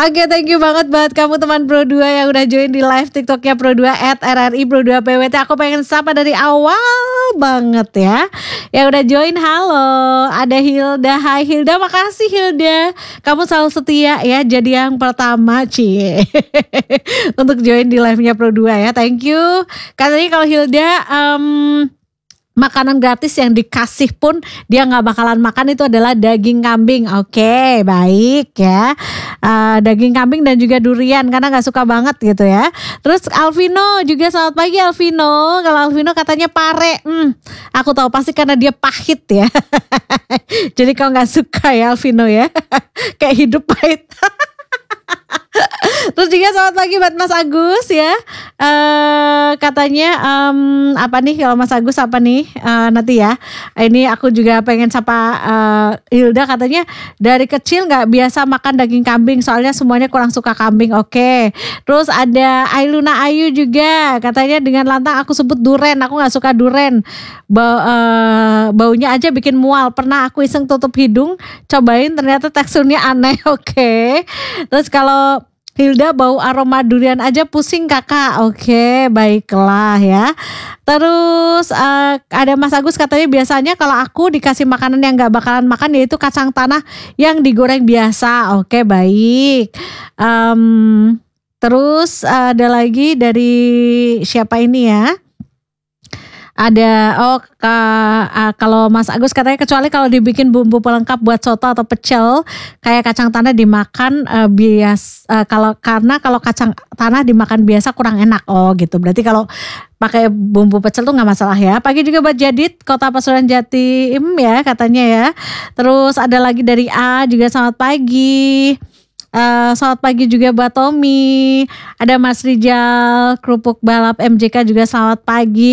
Oke, thank you banget buat kamu teman Pro2 yang udah join di live TikToknya Pro2 @RRI Pro2 PWT. Aku pengen sapa dari awal banget ya. Yang udah join, halo. Ada Hilda, hai Hilda, makasih Hilda. Kamu selalu setia ya, jadi yang pertama cie untuk join di live-nya Pro2 ya, thank you. Katanya kalau Hilda makanan gratis yang dikasih pun dia gak bakalan makan itu adalah daging kambing. Oke, baik ya. Daging kambing dan juga durian karena gak suka banget gitu ya. Terus Alvino juga, selamat pagi Alvino. Kalau Alvino katanya pare, aku tahu pasti karena dia pahit ya. Jadi kau gak suka ya Alvino ya. Kayak hidup pahit. Terus juga selamat pagi buat Mas Agus ya. Katanya apa nih kalau Mas Agus apa nih nanti ya. Ini aku juga pengen sapa Hilda, katanya dari kecil nggak biasa makan daging kambing soalnya semuanya kurang suka kambing. Oke. Terus ada Ailuna Ayu juga, katanya dengan lantang aku sebut duren, aku nggak suka duren. Baunya aja bikin mual. Pernah aku iseng tutup hidung, cobain ternyata teksturnya aneh. Oke. Terus kalau Hilda bau aroma durian aja pusing kakak. Oke, baiklah ya. Terus ada Mas Agus katanya biasanya kalau aku dikasih makanan yang gak bakalan makan yaitu kacang tanah yang digoreng biasa. Oke, baik. Terus ada lagi dari siapa ini ya? Ada kalau Mas Agus katanya kecuali kalau dibikin bumbu pelengkap buat soto atau pecel kayak kacang tanah dimakan karena kalau kacang tanah dimakan biasa kurang enak. Oh gitu, berarti kalau pakai bumbu pecel tuh nggak masalah ya. Pagi juga buat Jadit Kota Pasuruan Jatim ya katanya ya. Terus ada lagi dari A juga, selamat pagi. Selamat pagi juga buat Tommy. Ada Mas Rijal Kerupuk Balap MJK juga selamat pagi.